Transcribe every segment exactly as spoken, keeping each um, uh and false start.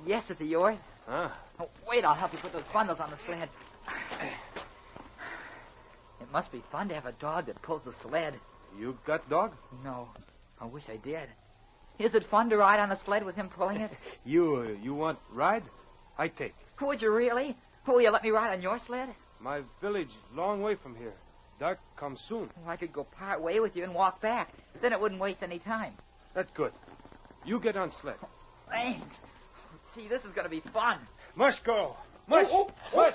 Yes, is it yours? Huh? Oh, wait, I'll help you put those bundles on the sled. It must be fun to have a dog that pulls the sled. You got dog? No, I wish I did. Is it fun to ride on a sled with him pulling it? you uh, you want ride? I take. Would you really? Will you let me ride on your sled? My village long way from here. Dark comes soon. Well, I could go part way with you and walk back. Then it wouldn't waste any time. That's good. You get on sled. Thanks. Gee, this is going to be fun. Mush go. Mush. Mush.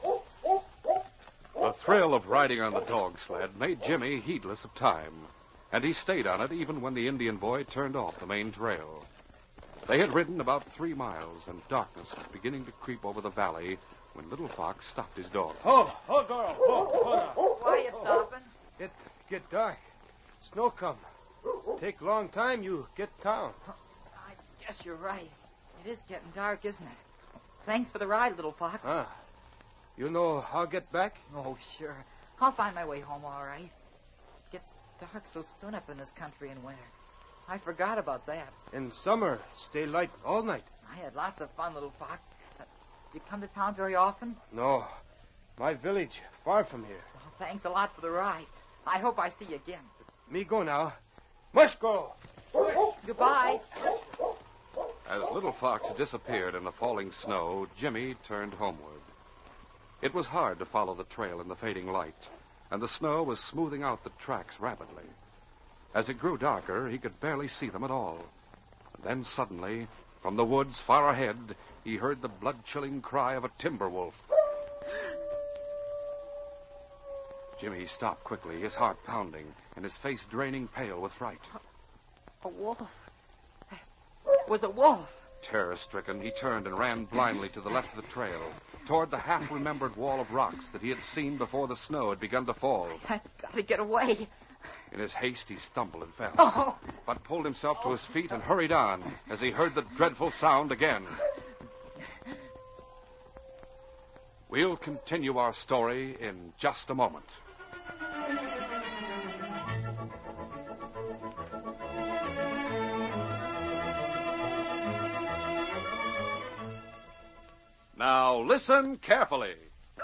The thrill of riding on the dog sled made Jimmy heedless of time, and he stayed on it even when the Indian boy turned off the main trail. They had ridden about three miles, and darkness was beginning to creep over the valley when Little Fox stopped his dog. Oh, oh, girl. Oh, oh, Why are you stopping? It get dark. Snow come. Take long time, you get town. I guess you're right. It is getting dark, isn't it? Thanks for the ride, Little Fox. Ah. You know how get back? Oh, sure. I'll find my way home all right. It gets dark so soon up in this country in winter. I forgot about that. In summer, stay light all night. I had lots of fun, Little Fox. Uh, you come to town very often? No. My village, far from here. Well, thanks a lot for the ride. I hope I see you again. Me go now. Must go. Goodbye. As Little Fox disappeared in the falling snow, Jimmy turned homeward. It was hard to follow the trail in the fading light, and the snow was smoothing out the tracks rapidly. As it grew darker, he could barely see them at all. And then suddenly, from the woods far ahead, he heard the blood-chilling cry of a timber wolf. Jimmy stopped quickly, his heart pounding, and his face draining pale with fright. A wolf. It was a wolf. Terror-stricken, he turned and ran blindly to the left of the trail, toward the half-remembered wall of rocks that he had seen before the snow had begun to fall. I've got to get away. In his haste, he stumbled and fell, Oh. but pulled himself to his feet and hurried on as he heard the dreadful sound again. We'll continue our story in just a moment. Now listen carefully.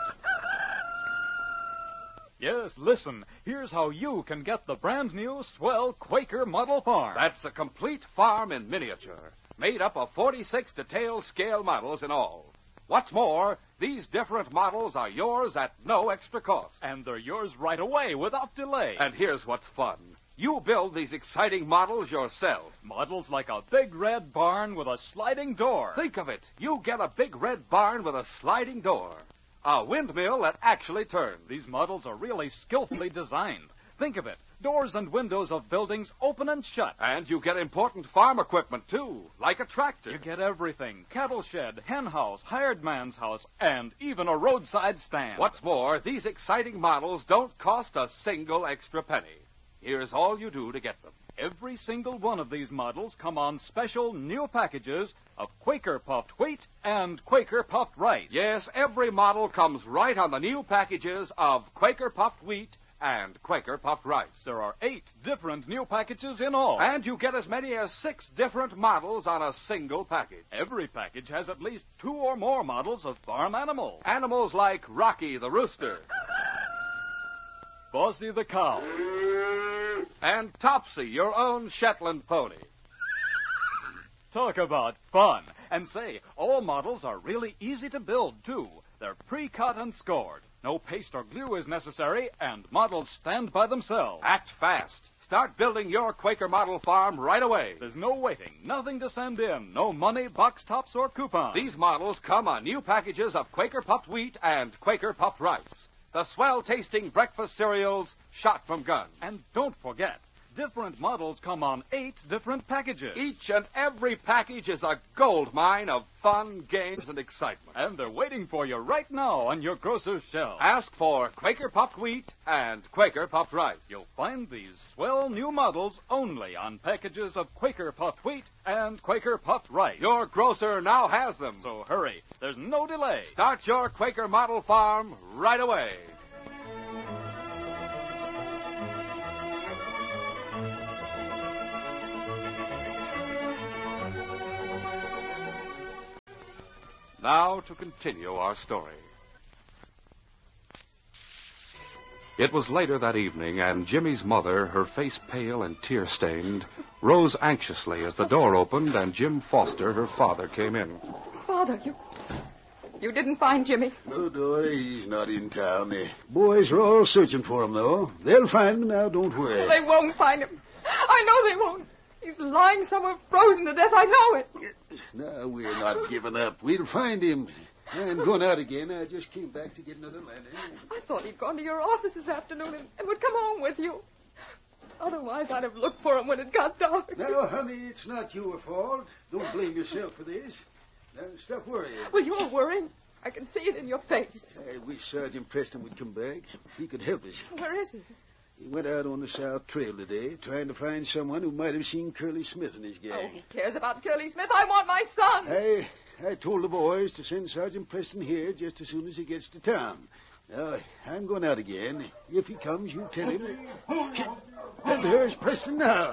Yes, listen. Here's how you can get the brand new swell Quaker model farm. That's a complete farm in miniature, made up of forty-six detailed scale models in all. What's more, these different models are yours at no extra cost. And they're yours right away without delay. And here's what's fun. You build these exciting models yourself. Models like a big red barn with a sliding door. Think of it. You get a big red barn with a sliding door. A windmill that actually turns. These models are really skillfully designed. Think of it. Doors and windows of buildings open and shut. And you get important farm equipment, too, like a tractor. You get everything. Cattle shed, hen house, hired man's house, and even a roadside stand. What's more, these exciting models don't cost a single extra penny. Here's all you do to get them. Every single one of these models come on special new packages of Quaker puffed wheat and Quaker puffed rice. Yes, every model comes right on the new packages of Quaker puffed wheat and Quaker puffed rice. There are eight different new packages in all. And you get as many as six different models on a single package. Every package has at least two or more models of farm animals. Animals like Rocky the rooster. Bossy the cow. And Topsy, your own Shetland pony. Talk about fun. And say, all models are really easy to build, too. They're pre-cut and scored. No paste or glue is necessary, and models stand by themselves. Act fast. Start building your Quaker model farm right away. There's no waiting, nothing to send in, no money, box tops, or coupons. These models come on new packages of Quaker puffed wheat and Quaker puffed rice. The swell-tasting breakfast cereals shot from guns. And don't forget, different models come on eight different packages. Each and every package is a gold mine of fun, games, and excitement. And they're waiting for you right now on your grocer's shelf. Ask for Quaker puffed wheat and Quaker puffed rice. You'll find these swell new models only on packages of Quaker puffed wheat and Quaker puffed rice. Your grocer now has them. So hurry. There's no delay. Start your Quaker model farm right away. Now to continue our story. It was later that evening, and Jimmy's mother, her face pale and tear-stained, rose anxiously as the door opened and Jim Foster, her father, came in. Father, you... You didn't find Jimmy? No, Dory, he's not in town. The boys are all searching for him, though. They'll find him now, don't worry. Well, they won't find him. I know they won't. He's lying somewhere frozen to death. I know it. No, we're not giving up. We'll find him. I'm going out again. I just came back to get another lantern. I thought he'd gone to your office this afternoon and, and would come home with you. Otherwise, I'd have looked for him when it got dark. Now, honey, it's not your fault. Don't blame yourself for this. Now, stop worrying. Well, you're worrying. I can see it in your face. I wish Sergeant Preston would come back. He could help us. Where is he? He went out on the South Trail today, trying to find someone who might have seen Curly Smith and his gang. Oh, who cares about Curly Smith? I want my son. I, I told the boys to send Sergeant Preston here just as soon as he gets to town. Now, I'm going out again. If he comes, you tell him. And there's Preston now.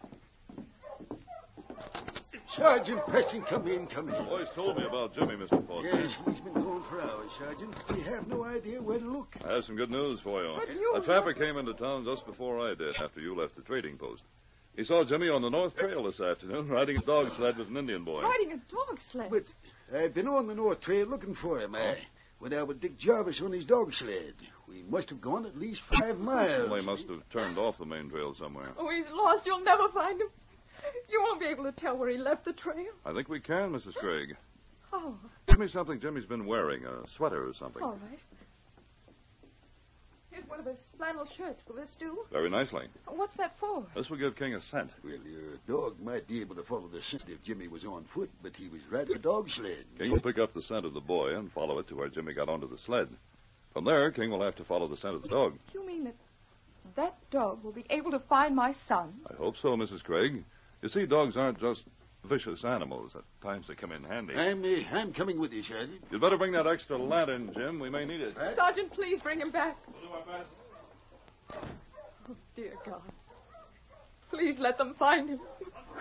Sergeant Preston, come in, come in. Boys told me about Jimmy, Mister Foster. Yes, he's been gone for hours, Sergeant. We have no idea where to look. I have some good news for you. Good news? A trapper came into town just before I did, after you left the trading post. He saw Jimmy on the North Trail this afternoon, riding a dog sled with an Indian boy. Riding a dog sled? But I've been on the North Trail looking for him. I went out with Dick Jarvis on his dog sled. We must have gone at least five miles. Well, they must have turned off the main trail somewhere. Oh, he's lost. You'll never find him. You won't be able to tell where he left the trail. I think we can, Missus Craig. Oh, Give me something Jimmy's been wearing, a sweater or something. all right. Here's one of his flannel shirts. Will this do? Very nicely. What's that for? This will give King a scent. Well, your dog might be able to follow the scent if Jimmy was on foot, but he was riding a dog sled. King will pick up the scent of the boy and follow it to where Jimmy got onto the sled. From there, King will have to follow the scent of the dog. You mean that that dog will be able to find my son? I hope so, Missus Craig. You see, dogs aren't just vicious animals. At times they come in handy. I'm, uh, I'm coming with you, Sergeant. You'd better bring that extra lantern, Jim. We may need it. Sergeant, please bring him back. We'll do our best. Oh, dear God. Please let them find him.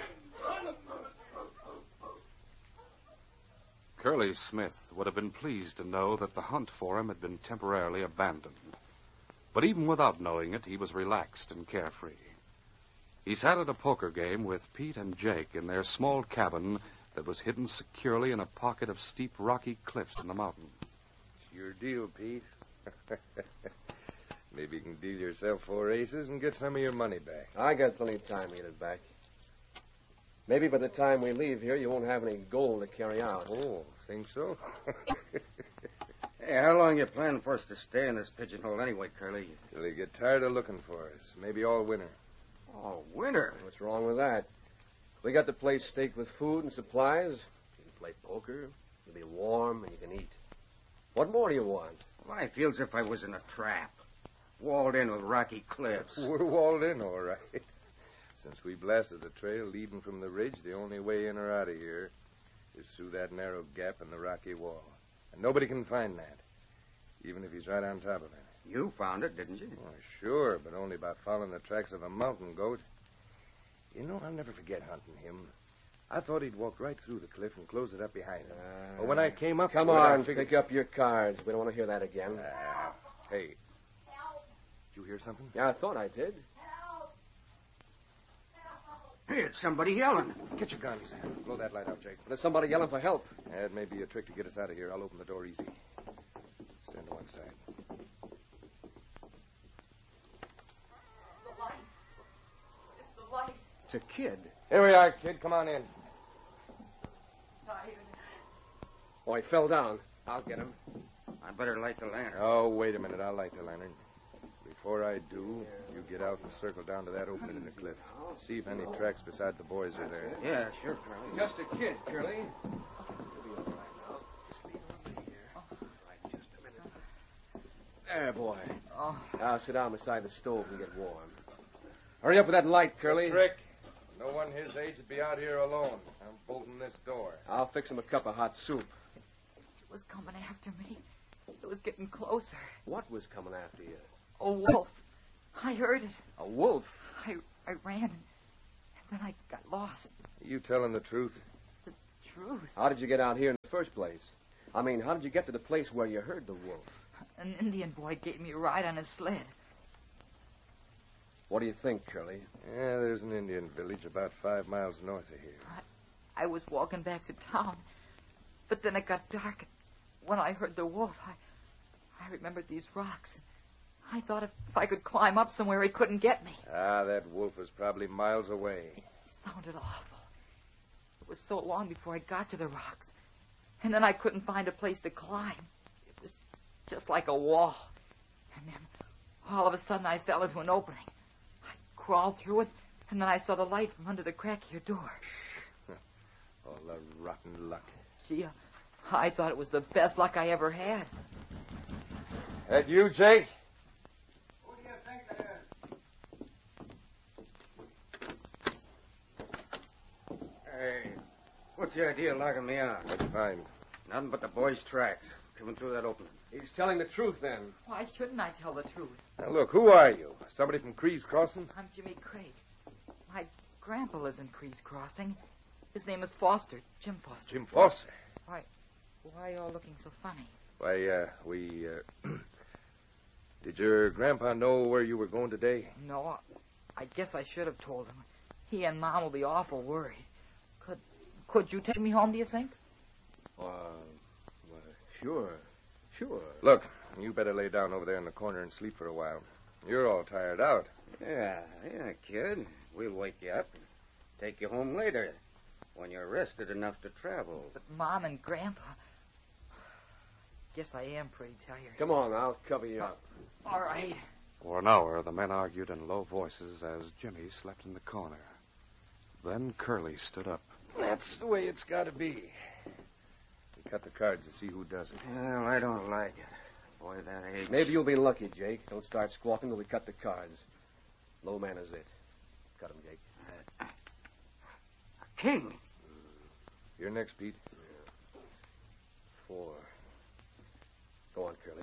Curly Smith would have been pleased to know that the hunt for him had been temporarily abandoned. But even without knowing it, he was relaxed and carefree. He sat at a poker game with Pete and Jake in their small cabin that was hidden securely in a pocket of steep rocky cliffs in the mountain. It's your deal, Pete. Maybe you can deal yourself four aces and get some of your money back. I got plenty of time to get it back. Maybe by the time we leave here, you won't have any gold to carry out. Oh, think so? Hey, how long you planning for us to stay in this pigeonhole anyway, Curly? Till you get tired of looking for us. Maybe all winter. Oh, winter. What's wrong with that? We got the place staked with food and supplies. You can play poker. You'll be warm and you can eat. What more do you want? Well, I feel as if I was in a trap. Walled in with rocky cliffs. We're walled in, all right. Since we blasted the trail leading from the ridge, the only way in or out of here is through that narrow gap in the rocky wall. And nobody can find that, even if he's right on top of it. You found it, didn't you? Oh, sure, but only by following the tracks of a mountain goat. You know, I'll never forget hunting him. I thought he'd walk right through the cliff and close it up behind him. Uh, but when I came up Come to it, on, I figured... pick up your cards. We don't want to hear that again. Uh, hey, did you hear something? Yeah, I thought I did. Hey, it's somebody yelling. Get your guns. Blow that light out, Jake. There's somebody yelling for help. That may be a trick to get us out of here. I'll open the door easy. Stand to one side. The light. It's the light. It's a kid. Here we are, kid. Come on in. Tired. Oh, he fell down. I'll get him. I better light the lantern. Oh, wait a minute. I'll light the lantern. Before I do, you get out and circle down to that opening in the cliff. See if any tracks beside the boys are there. Yeah, sure, Curly. Just a kid, Curly. You'll be all right now. Just leave him over here. Right, just a minute. There, boy. Oh, Now sit down beside the stove and get warm. Hurry up with that light, Curly. Trick. No one his age would be out here alone. I'm bolting this door. I'll fix him a cup of hot soup. it was coming after me. It was getting closer. What was coming after you? A wolf. I heard it. A wolf? I I ran, and, and then I got lost. Are you telling the truth? The truth. How did you get out here in the first place? I mean, how did you get to the place where you heard the wolf? An Indian boy gave me a ride on his sled. What do you think, Curly? Yeah, there's an Indian village about five miles north of here. I, I was walking back to town, but then it got dark. When I heard the wolf, I, I remembered these rocks. I thought if I could climb up somewhere, he couldn't get me. Ah, that wolf was probably miles away. It sounded awful. It was so long before I got to the rocks. And then I couldn't find a place to climb. It was just like a wall. And then, all of a sudden, I fell into an opening. I crawled through it, and then I saw the light from under the crack of your door. All the rotten luck. Gee, uh, I thought it was the best luck I ever had. That you, Jake? Who do you think that is? Hey, what's the idea of locking me out? What'd you find? Nothing but the boy's tracks coming through that opening. He's telling the truth, then. Why shouldn't I tell the truth? Now, look, who are you? Somebody from Cree's Crossing? I'm Jimmy Craig. My grandpa lives in Cree's Crossing. His name is Foster, Jim Foster. Jim Foster? Why, why are you all looking so funny? Why, uh, we, uh... Did your grandpa know where you were going today? No, I guess I should have told him. He and Mom will be awful worried. Could, could you take me home, do you think? Uh, well, sure. Sure. Look, you better lay down over there in the corner and sleep for a while. You're all tired out. Yeah, yeah, kid. We'll wake you up and take you home later when you're rested enough to travel. But Mom and Grandpa... Guess I am pretty tired. Come on, I'll cover you up. All right. For an hour, the men argued in low voices as Jimmy slept in the corner. Then Curly stood up. That's the way it's got to be. We cut the cards to see who does it. Well, I don't like it. Boy, that aches. Maybe you'll be lucky, Jake. Don't start squawking till we cut the cards. Low man is it. Cut him, Jake. Uh, King. You're next, Pete. Four. Go on, Curly.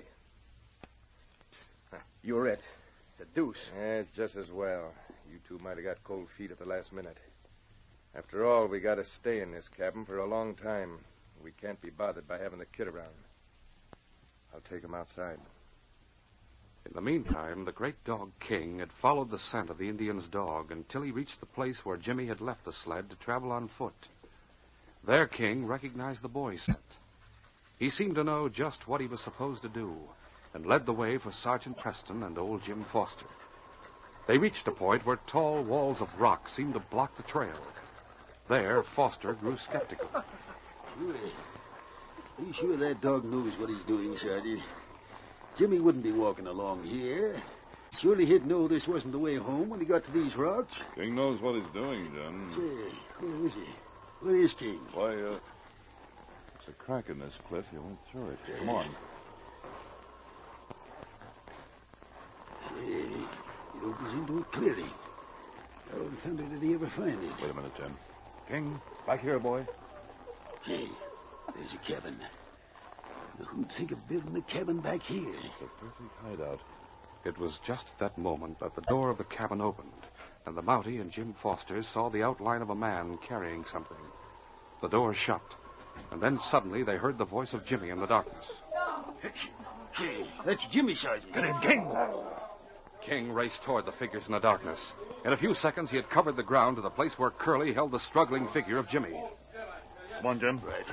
You're it. It's a deuce. Yeah, it's just as well. You two might have got cold feet at the last minute. After all, we got to stay in this cabin for a long time. We can't be bothered by having the kid around. I'll take him outside. In the meantime, the great dog King had followed the scent of the Indian's dog until he reached the place where Jimmy had left the sled to travel on foot. There, King recognized the boy's scent. He seemed to know just what he was supposed to do and led the way for Sergeant Preston and old Jim Foster. They reached a point where tall walls of rock seemed to block the trail. There, Foster grew skeptical. Are you sure that dog knows what he's doing, Sergeant? Jimmy wouldn't be walking along here. Surely he'd know this wasn't the way home when he got to these rocks. King knows what he's doing, John. Say, where is he? Where is King? Why, uh... there's a crack in this cliff. You went through it. Come on. Say, it opens into a clearing. How in thunder did he ever find it? Wait a minute, Jim. King, back here, boy. Say, there's a cabin. Now, who'd think of building a cabin back here? It's a perfect hideout. It was just at that moment that the door of the cabin opened, and the Mountie and Jim Foster saw the outline of a man carrying something. The door shut, and then suddenly they heard the voice of Jimmy in the darkness. Say, that's Jimmy, Sergeant. Get him, King! King raced toward the figures in the darkness. In a few seconds, he had covered the ground to the place where Curly held the struggling figure of Jimmy. Come on, Jim. Right.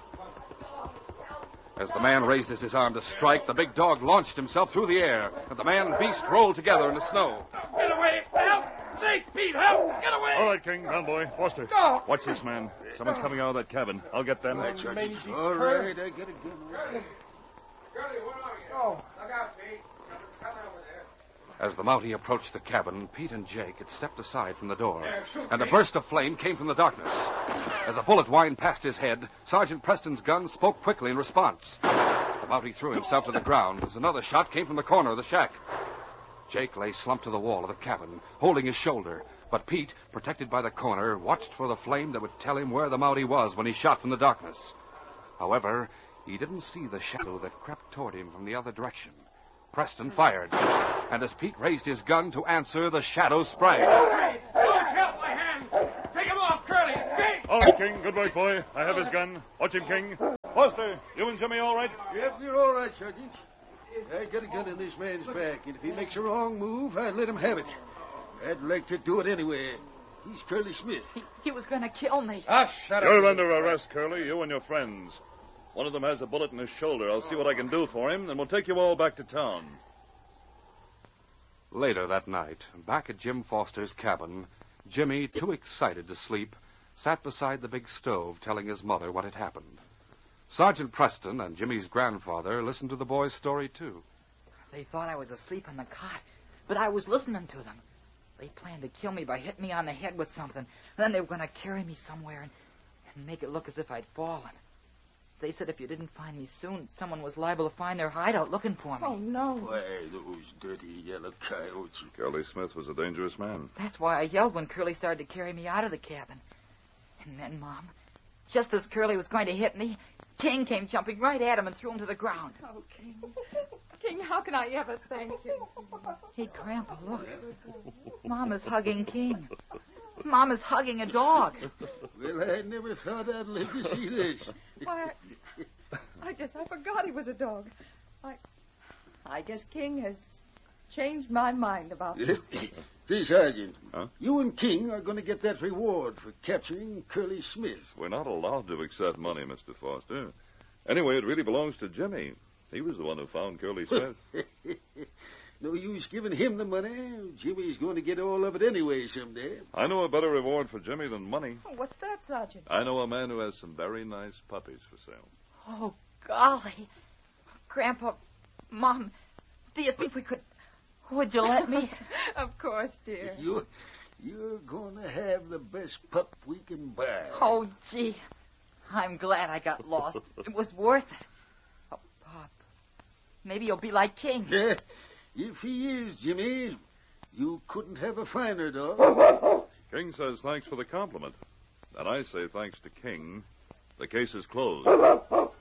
As the man raised his arm to strike, the big dog launched himself through the air, and the man and beast rolled together in the snow. Get away! Help! Jake, Pete, help! Get away! All right, King. Down, boy. Foster. No. Watch this man. Someone's coming out of that cabin. I'll get them. Right, Sergeant. All right, I get it. Good. Curly, where are you? Oh. Look out, Pete. Come over there. As the Mountie approached the cabin, Pete and Jake had stepped aside from the door, and a burst of flame came from the darkness. As a bullet whined past his head, Sergeant Preston's gun spoke quickly in response. The Mountie threw himself to the ground as another shot came from the corner of the shack. Jake lay slumped to the wall of the cabin, holding his shoulder, but Pete, protected by the corner, watched for the flame that would tell him where the Mountie was when he shot from the darkness. However, he didn't see the shadow that crept toward him from the other direction. Preston fired, and as Pete raised his gun to answer, the shadow sprang. Hey, don't help my hand! Take him off, Curly! Jake! All right, King. Good work, boy. I have his gun. Watch him, King. Foster, you and Jimmy all right? Yep, we're all right, Sergeant. I got a gun in this man's back, and if he makes a wrong move, I'd let him have it. I'd like to do it anyway. He's Curly Smith. He, he was going to kill me. Ah, shut up. You're under arrest, Curly, you and your friends. One of them has a bullet in his shoulder. I'll see what I can do for him, and we'll take you all back to town. Later that night, back at Jim Foster's cabin, Jimmy, too excited to sleep, sat beside the big stove telling his mother what had happened. Sergeant Preston and Jimmy's grandfather listened to the boy's story, too. They thought I was asleep on the cot, but I was listening to them. They planned to kill me by hitting me on the head with something. Then they were going to carry me somewhere and, and make it look as if I'd fallen. They said if you didn't find me soon, someone was liable to find their hideout looking for me. Oh, no. Why, those dirty yellow coyotes. Curly Smith was a dangerous man. That's why I yelled when Curly started to carry me out of the cabin. And then, Mom, just as Curly was going to hit me, King came jumping right at him and threw him to the ground. Oh, King. King, how can I ever thank you? Hey, Grandpa, look. Mom is hugging King. Mom is hugging a dog. Well, I never thought I'd live to see this. Why, I, I guess I forgot he was a dog. I, I guess King has changed my mind about him. Hey, Sergeant, Huh? you and King are going to get that reward for capturing Curly Smith. We're not allowed to accept money, Mister Foster. Anyway, it really belongs to Jimmy. He was the one who found Curly Smith. No use giving him the money. Jimmy's going to get all of it anyway someday. I know a better reward for Jimmy than money. Oh, what's that, Sergeant? I know a man who has some very nice puppies for sale. Oh, golly. Grandpa, Mom, do you think we could... Would you let me? Of course, dear. You, you're going to have the best pup we can buy. Oh, gee. I'm glad I got lost. It was worth it. Oh, Pop. Maybe you'll be like King. Yeah, if he is, Jimmy, you couldn't have a finer dog. King says thanks for the compliment. And I say thanks to King. The case is closed.